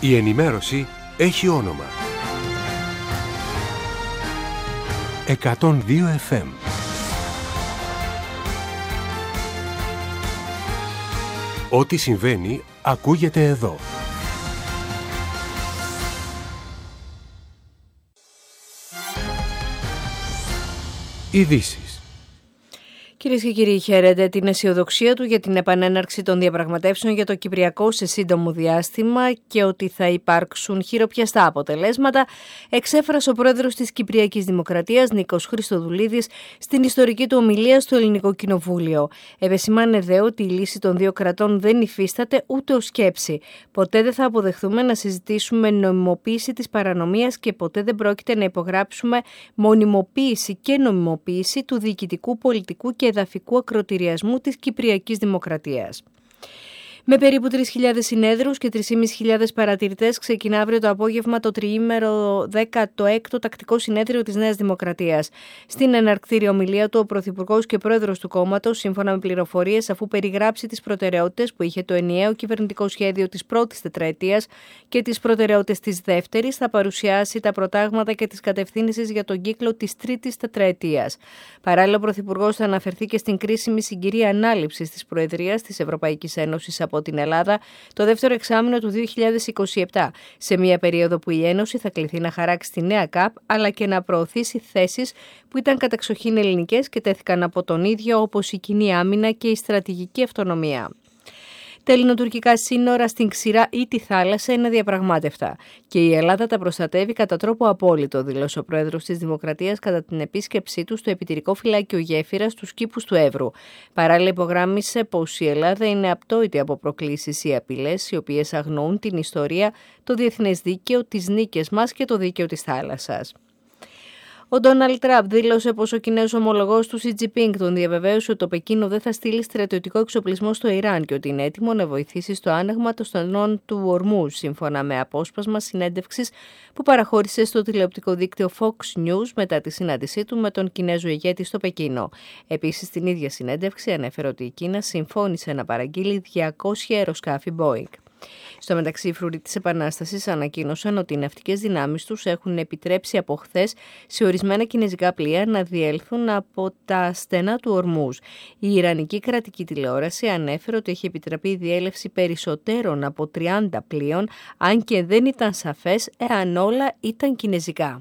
Η ενημέρωση έχει όνομα. 102 FM. Ό,τι συμβαίνει ακούγεται εδώ. Ειδήσεις. Κυρίες και κύριοι, χαίρετε την αισιοδοξία του για την επανέναρξη των διαπραγματεύσεων για το Κυπριακό σε σύντομο διάστημα και ότι θα υπάρξουν χειροπιαστά αποτελέσματα, εξέφρασε ο πρόεδρος της Κυπριακής Δημοκρατίας, Νίκος Χριστοδουλίδης, στην ιστορική του ομιλία στο Ελληνικό Κοινοβούλιο. Επεσημάνε δε ότι η λύση των δύο κρατών δεν υφίσταται ούτε ως σκέψη. Ποτέ δεν θα αποδεχθούμε να συζητήσουμε νομιμοποίηση της παρανομίας και ποτέ δεν πρόκειται να υπογράψουμε μονιμοποίηση και νομιμοποίηση του διοικητικού, πολιτικού και εδαφικού ακροτηριασμού της Κυπριακής Δημοκρατίας. Με περίπου 3.000 συνέδρους και 3.500 παρατηρητές ξεκινά αύριο το απόγευμα το τριήμερο 16ο τακτικό συνέδριο της Νέας Δημοκρατίας. Στην εναρκτήρια ομιλία του, ο Πρωθυπουργός και Πρόεδρος του κόμματος, σύμφωνα με πληροφορίες, αφού περιγράψει τις προτεραιότητες που είχε το ενιαίο κυβερνητικό σχέδιο της πρώτης τετραετίας και τις προτεραιότητες της δεύτερης, θα παρουσιάσει τα προτάγματα και τις κατευθύνσεις για τον κύκλο της τρίτης τετραετίας. Παράλληλα, ο Πρωθυπουργός θα αναφερθεί και στην κρίσιμη συγκυρία ανάληψης της Προεδρίας της Ευρωπαϊκής Ένωσης από την Ελλάδα το δεύτερο εξάμηνο του 2027, σε μια περίοδο που η Ένωση θα κληθεί να χαράξει τη νέα ΚΑΠ, αλλά και να προωθήσει θέσεις που ήταν κατεξοχήν ελληνικές και τέθηκαν από τον ίδιο, όπως η κοινή άμυνα και η στρατηγική αυτονομία. Τα ελληνοτουρκικά σύνορα στην ξηρά ή τη θάλασσα είναι αδιαπραγμάτευτα και η Ελλάδα τα προστατεύει κατά τρόπο απόλυτο, δήλωσε ο πρόεδρος της Δημοκρατίας κατά την επίσκεψή του στο επιτηρικό φυλάκιο Γέφυρας στους κήπους του Εύρου. Παράλληλα, υπογράμμισε πως η Ελλάδα είναι απτόητη από προκλήσεις ή απειλές οι οποίες αγνοούν την ιστορία, το διεθνές δίκαιο, τις νίκες μας και το δίκαιο της θάλασσας. Ο Ντόναλντ Τραμπ δήλωσε πως ο Κινέζος ομολογός του Σι Τζινπίνγκ τον διαβεβαίωσε ότι το Πεκίνο δεν θα στείλει στρατιωτικό εξοπλισμό στο Ιράν και ότι είναι έτοιμο να βοηθήσει στο άνοιγμα των στενών του Ορμούζ, σύμφωνα με απόσπασμα συνέντευξης που παραχώρησε στο τηλεοπτικό δίκτυο Fox News μετά τη συνάντησή του με τον Κινέζο ηγέτη στο Πεκίνο. Επίσης, στην ίδια συνέντευξη ανέφερε ότι η Κίνα συμφώνησε να παραγγείλει 200 αεροσκάφη Boeing. Στο μεταξύ, οι φρουροί της Επανάστασης ανακοίνωσαν ότι οι ναυτικές δυνάμεις τους έχουν επιτρέψει από χθες σε ορισμένα κινέζικα πλοία να διέλθουν από τα στενά του Ορμούζ. Η Ιρανική κρατική τηλεόραση ανέφερε ότι έχει επιτραπεί η διέλευση περισσότερων από 30 πλοίων, αν και δεν ήταν σαφές εάν όλα ήταν κινέζικα.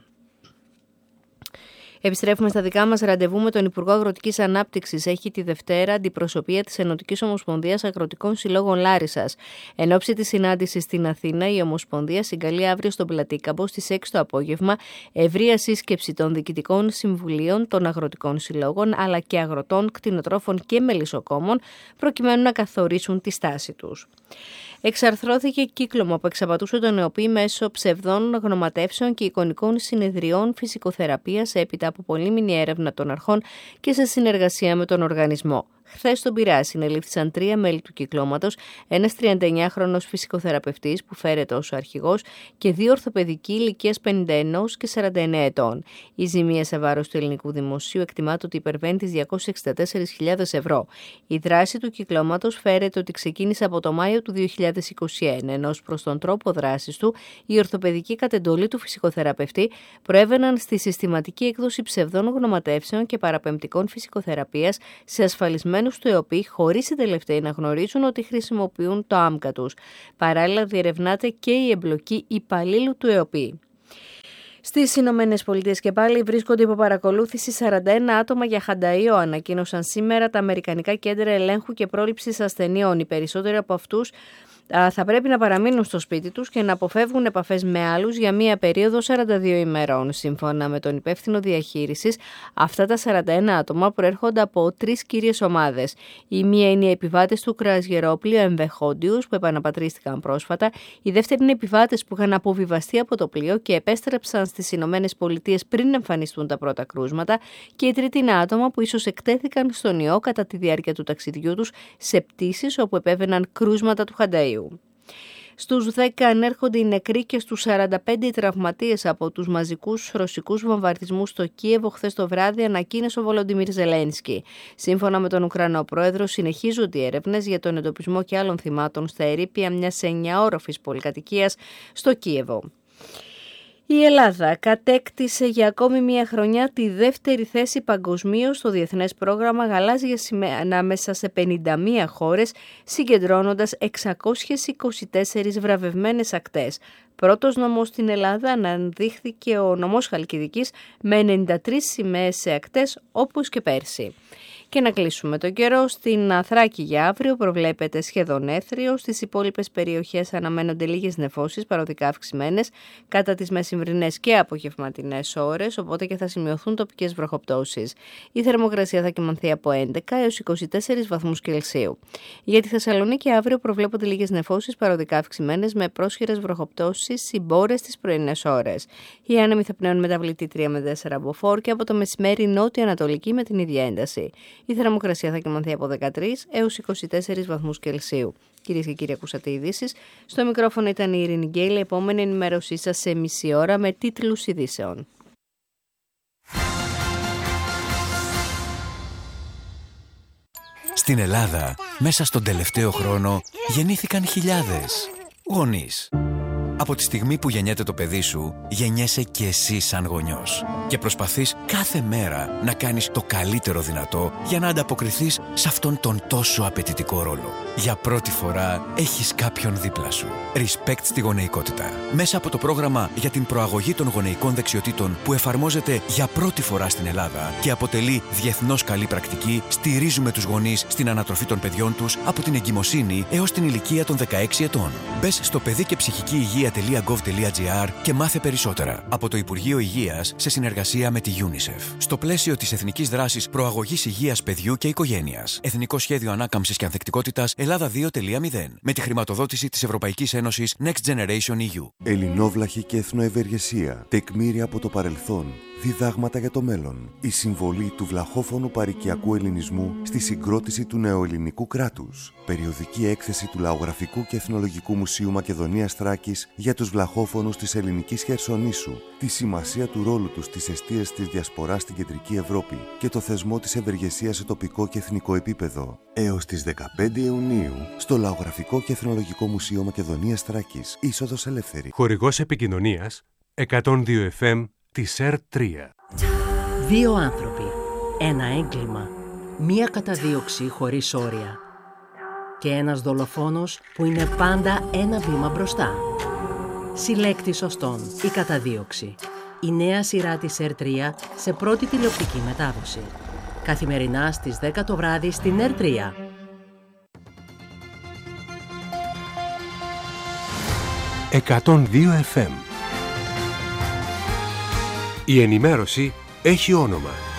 Επιστρέφουμε στα δικά μας ραντεβού με τον Υπουργό Αγροτικής Ανάπτυξης. Έχει τη Δευτέρα αντιπροσωπεία της Ενωτικής Ομοσπονδίας Αγροτικών Συλλόγων Λάρισσας. Εν ώψη της συνάντησης στην Αθήνα, η Ομοσπονδία συγκαλεί αύριο στον Πλατήκαμπο στις 6 το απόγευμα ευρεία σύσκεψη των διοικητικών συμβουλίων των αγροτικών συλλόγων αλλά και αγροτών, κτηνοτρόφων και μελισσοκόμων, προκειμένου να καθορίσουν τη στάση τους. Εξαρθρώθηκε κύκλωμα που εξαπατούσε τον ΕΟΠΗ μέσω ψευδών γνωματεύσεων και εικονικών συνεδριών φυσικοθεραπείας έπειτα από πολύμηνη έρευνα των αρχών και σε συνεργασία με τον οργανισμό. Χθες στον Πειραιά συνελήφθησαν 3 μέλη του κυκλώματος, ένας 39χρονος φυσικοθεραπευτής που φέρεται ως αρχηγός και 2 ορθοπαιδικοί ηλικίας 51 και 49 ετών. Η ζημία σε βάρος του ελληνικού δημοσίου εκτιμάται ότι υπερβαίνει τις 264.000 ευρώ. Η δράση του κυκλώματος φέρεται ότι ξεκίνησε από το Μάιο του 2021, ενώ προς τον τρόπο δράσης του, οι ορθοπαιδικοί κατ' εντολή του φυσικοθεραπευτή προέβαιναν στη συστηματική έκδοση ψευδών γνωματεύσεων και παραπεμπτικών φυσικοθεραπείας σε ασφαλισμένους του ΕΟΠΗ, χωρίς οι τελευταίοι να γνωρίζουν ότι χρησιμοποιούν το άμκα τους. Παράλληλα, διερευνάται και η εμπλοκή υπαλλήλου του ΕΟΠΗ. Στις Ηνωμένες Πολιτείες και πάλι βρίσκονται υπό παρακολούθηση 41 άτομα για χανταΐο, ανακοίνωσαν σήμερα τα Αμερικανικά Κέντρα Ελέγχου και Πρόληψης Ασθενειών. Οι περισσότεροι από αυτούς θα πρέπει να παραμείνουν στο σπίτι τους και να αποφεύγουν επαφές με άλλους για μία περίοδο 42 ημερών. Σύμφωνα με τον υπεύθυνο διαχείρισης, αυτά τα 41 άτομα προέρχονται από 3 κύριες ομάδες. Η μία είναι οι επιβάτες του κρουαζιερόπλοιου MV Hondius που επαναπατρίστηκαν πρόσφατα. Η δεύτερη είναι επιβάτες που είχαν αποβιβαστεί από το πλοίο και επέστρεψαν στις Ηνωμένες Πολιτείες πριν εμφανιστούν τα πρώτα κρούσματα. Και η τρίτη είναι άτομα που ίσως εκτέθηκαν στον ιό κατά τη διάρκεια του ταξιδιού τους σε πτήσεις όπου επέβαιναν κρούσματα του χανταΐου. Στους 10 ανέρχονται οι νεκροί και στους 45 οι τραυματίες από τους μαζικούς ρωσικούς βομβαρδισμούς στο Κίεβο χθες το βράδυ, ανακοίνωσε ο Βολοντιμίρ Ζελένσκι. Σύμφωνα με τον Ουκρανό πρόεδρο, συνεχίζονται οι έρευνες για τον εντοπισμό και άλλων θυμάτων στα ερείπια μιας 9όροφης πολυκατοικίας στο Κίεβο. Η Ελλάδα κατέκτησε για ακόμη μία χρονιά τη δεύτερη θέση παγκοσμίως στο Διεθνές Πρόγραμμα Γαλάζια Σημαία ανάμεσα σε 51 χώρες, συγκεντρώνοντας 624 βραβευμένες ακτές. Πρώτος νομός στην Ελλάδα αναδείχθηκε ο νομός Χαλκιδικής με 93 σημαίες σε ακτές όπως και πέρσι. Και να κλείσουμε τον καιρό. Στην Θράκη για αύριο προβλέπεται σχεδόν έθριο. Στις υπόλοιπες περιοχές αναμένονται λίγες νεφώσεις, παροδικά αυξημένες, κατά τις μεσημβρινές και απογευματινές ώρες, οπότε και θα σημειωθούν τοπικές βροχοπτώσεις. Η θερμοκρασία θα κυμανθεί από 11 έως 24 βαθμούς Κελσίου. Για τη Θεσσαλονίκη αύριο προβλέπονται λίγες νεφώσεις, παροδικά αυξημένες, με πρόσχερες βροχοπτώσεις συμπόρες τις πρωινές ώρες. Οι άνεμοι θα πνέουν μεταβλητή 3 με 4 μποφόρ και από το μεσημέρι νότια-ανατολική με την ίδια ένταση. Η θερμοκρασία θα κυμανθεί από 13 έως 24 βαθμούς Κελσίου. Κυρίες και κύριοι, ακούσατε ειδήσεις. Στο μικρόφωνο ήταν η Ειρήνη Γκέιλ. Επόμενη ενημέρωσή σας σε μισή ώρα με τίτλους ειδήσεων. Στην Ελλάδα, μέσα στον τελευταίο χρόνο, γεννήθηκαν χιλιάδες γονείς. Από τη στιγμή που γεννιέται το παιδί σου, γεννιέσαι και εσύ σαν γονιός. Και προσπαθείς κάθε μέρα να κάνεις το καλύτερο δυνατό για να ανταποκριθείς σε αυτόν τον τόσο απαιτητικό ρόλο. Για πρώτη φορά έχεις κάποιον δίπλα σου. Respect στη γονεϊκότητα. Μέσα από το πρόγραμμα για την προαγωγή των γονεϊκών δεξιοτήτων που εφαρμόζεται για πρώτη φορά στην Ελλάδα και αποτελεί διεθνώς καλή πρακτική, στηρίζουμε τους γονείς στην ανατροφή των παιδιών τους από την εγκυμοσύνη έως την ηλικία των 16 ετών. Μπες στο παιδικεψυχικηυγεία.gov.gr και μάθε περισσότερα. Από το Υπουργείο Υγείας σε συνεργασία με τη UNICEF. Στο πλαίσιο της Εθνικής Δράσης Προαγωγής Υγείας Παιδιού και Οικογένειας. Εθνικό Σχέδιο Ανάκαμψης και Ανθεκτικότητας Ελλάδα 2.0. Με τη χρηματοδότηση της Ευρωπαϊκής Ένωσης Next Generation EU. Ελληνόβλαχη και εθνοευεργεσία. Τεκμήρια από το παρελθόν. Διδάγματα για το μέλλον. Η συμβολή του βλαχόφωνου παροικιακού ελληνισμού στη συγκρότηση του νεοελληνικού κράτους. Περιοδική έκθεση του Λαογραφικού και Εθνολογικού Μουσείου Μακεδονίας Θράκης για τους βλαχόφωνους της ελληνικής Χερσονήσου. Τη σημασία του ρόλου τους στις εστίες της διασποράς στην Κεντρική Ευρώπη και το θεσμό της ευεργεσίας σε τοπικό και εθνικό επίπεδο. Έως τις 15 Ιουνίου στο Λαογραφικό και Εθνολογικό Μουσείο Μακεδονίας Θράκης. Είσοδος ελεύθερη. Χορηγός επικοινωνίας 102 FM της ΕΡΤ3. Δύο άνθρωποι, ένα έγκλημα, μία καταδίωξη χωρίς όρια και ένας δολοφόνος που είναι πάντα ένα βήμα μπροστά. Συλλέκτης σωστών, η καταδίωξη. Η νέα σειρά της ΕΡΤ3 σε πρώτη τηλεοπτική μετάδοση. Καθημερινά στις 10 το βράδυ στην ΕΡΤ3. «102 FM». Η ενημέρωση έχει όνομα.